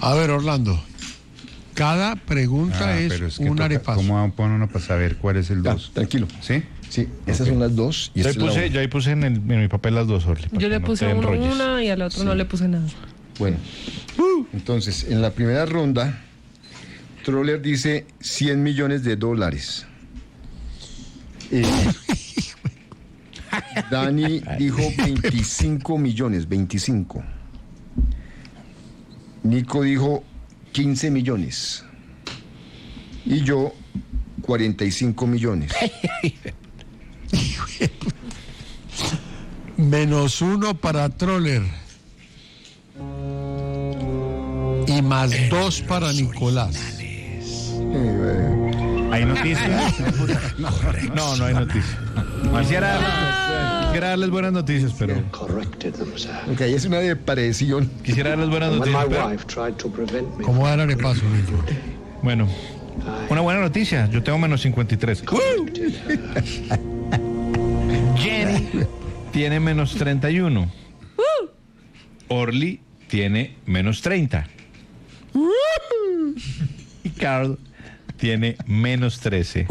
A ver, Orlando. Cada pregunta es un arepaso. ¿Cómo pone uno para saber cuál es el 2? Tranquilo. ¿Sí? Sí, esas son las 2. Yo ahí puse en mi papel las 2, Orly. Yo le puse a uno una y al otro no le puse nada. Bueno, entonces, en la primera ronda, Troller dice $100 millones. Dani dijo 25 millones, 25. Nico dijo 15 millones. Y yo, 45 millones. -1 para Troller. Y +2 para Nicolás. ¿Hay noticias? No hay noticias. Quisiera darles buenas noticias, pero... Ok, es una depresión. Quisiera darles buenas noticias, pero... ¿Cómo va el arepaso, Nico? Bueno, una buena noticia. Yo tengo -53. Jenny tiene -31. Orly tiene -30. Y Carl tiene -13.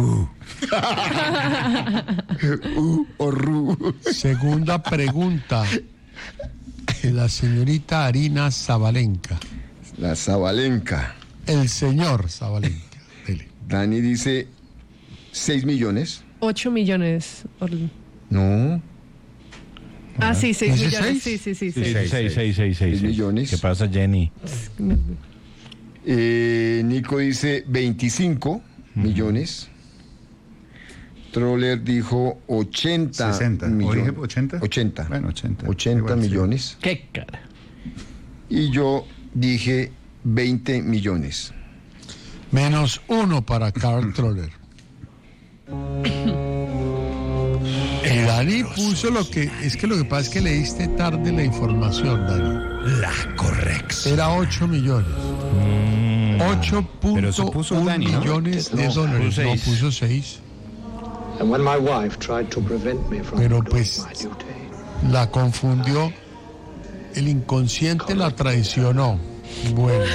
Segunda pregunta. La señorita Arina Zabalenka. La Zabalenka. El señor Zabalenka. Dele. Dani dice 6 millones. 8 millones, Orly. No. Ah, sí, 6 ¿Dice millones. 6? Sí. 6 millones. ¿Qué pasa, Jenny? Nico dice 25 millones. Troller dijo 80 60. millones. ¿O dije 80? 80. Bueno, 80. 80 Igual, millones. Sí. ¿Qué cara? Y yo dije 20 millones. -1 para Carl Troller. Y Dani puso lo que pasa es que leíste tarde la información, Dani. La corrección. Era 8 millones. Pero eso puso 8.1 Dani, ¿no? millones de dólares. No, puso 6. Pero pues la confundió. El inconsciente la traicionó. Bueno.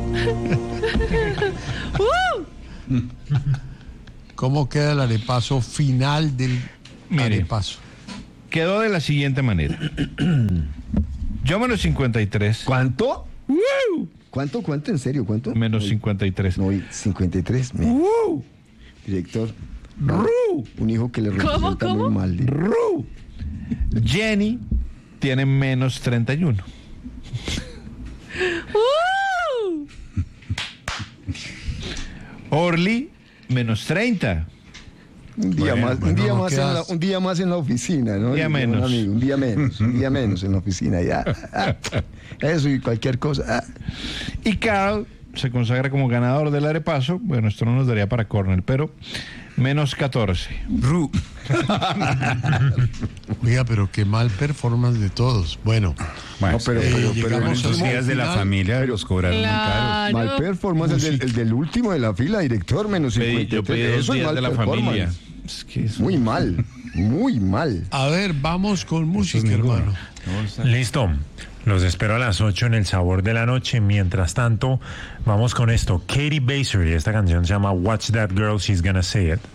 ¿Cómo queda el arepaso final del arepaso? Quedó de la siguiente manera. Yo -53. ¿Cuánto? ¿Cuánto? ¿En serio? ¿Cuánto? -53. No, 53. Director. Un hijo que le representa ¿Cómo? muy mal. Jenny tiene -31. Orly, -30. Un día más en la oficina, ¿no? Un día menos. Un día menos en la oficina, ya. Eso y cualquier cosa. Y Carl se consagra como ganador del arepaso. Bueno, esto no nos daría para córner, pero -14. Oiga, pero qué mal performance de todos. Bueno, pero llegamos esos al días de la final. familia los cobraron muy caros. Mal performance, el del último de la fila, director, -53. Yo pedí 2 Eso es días mal de la performance. familia. Es que eso... Muy mal. A ver, vamos con música, hermano. Listo. Los espero a las 8 en El Sabor de la Noche. Mientras tanto, vamos con esto. Katie Baser, y esta canción se llama Watch That Girl, She's Gonna Say It.